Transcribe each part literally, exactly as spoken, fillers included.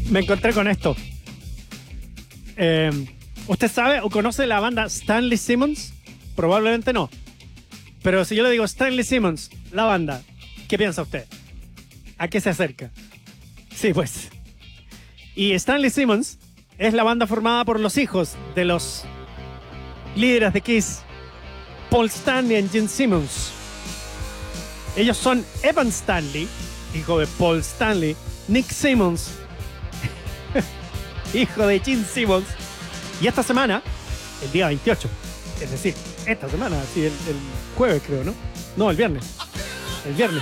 me encontré con esto. Eh, ¿Usted sabe o conoce la banda Stanley Simmons? Probablemente no. Pero si yo le digo Stanley Simmons, la banda, ¿qué piensa usted? ¿A qué se acerca? Sí, pues. Y Stanley Simmons es la banda formada por los hijos de los líderes de Kiss, Paul Stanley y Gene Simmons. Ellos son Evan Stanley, hijo de Paul Stanley, Nick Simmons, hijo de Gene Simmons. Y esta semana, el día veintiocho, es decir, esta semana, sí, el, el jueves creo, ¿no? No, el viernes. El viernes.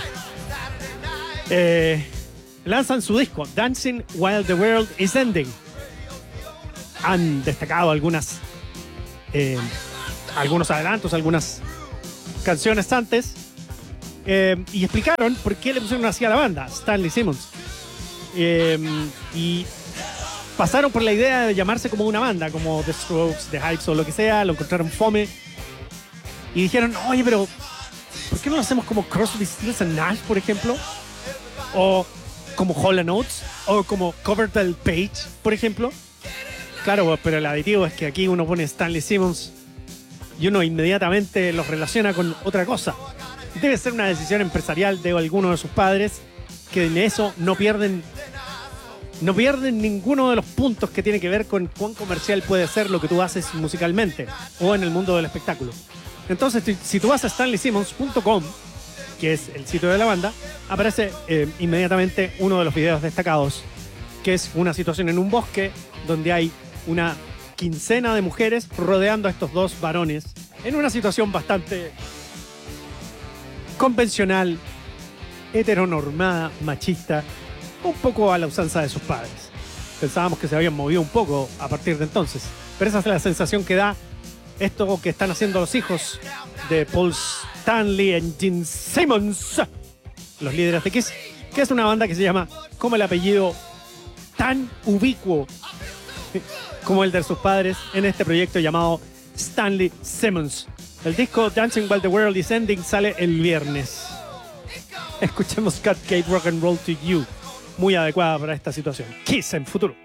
Eh, lanzan su disco, Dancing While the World is Ending. Han destacado algunas, eh, algunos adelantos, algunas canciones antes. Eh, y explicaron por qué le pusieron así a la banda, Stanley Simmons. Eh, y pasaron por la idea de llamarse como una banda, como The Strokes, The Hypes o lo que sea. Lo encontraron fome. Y dijeron, oye, pero ¿por qué no lo hacemos como Crosby, Stills and Nash, por ejemplo? O como Hall and Oates, o como Coverdale Page, por ejemplo. Claro, pero el aditivo es que aquí uno pone Stanley Simmons y uno inmediatamente los relaciona con otra cosa. Debe ser una decisión empresarial de alguno de sus padres, que en eso no pierden, no pierden ninguno de los puntos que tiene que ver con cuán comercial puede ser lo que tú haces musicalmente o en el mundo del espectáculo. Entonces, si tú vas a stanley simmons punto com, que es el sitio de la banda, aparece eh, inmediatamente uno de los videos destacados, que es una situación en un bosque donde hay una quincena de mujeres rodeando a estos dos varones en una situación bastante convencional, heteronormada, machista, un poco a la usanza de sus padres. Pensábamos que se habían movido un poco a partir de entonces, pero esa es la sensación que da esto que están haciendo los hijos de Paul Stanley y Gene Simmons, los líderes de Kiss, que es una banda que se llama como el apellido tan ubicuo como el de sus padres en este proyecto llamado Stanley Simmons. El disco Dancing While the World is Ending sale el viernes. Escuchemos Cat Cave Rock and Roll to You, muy adecuada para esta situación. Kiss en futuro.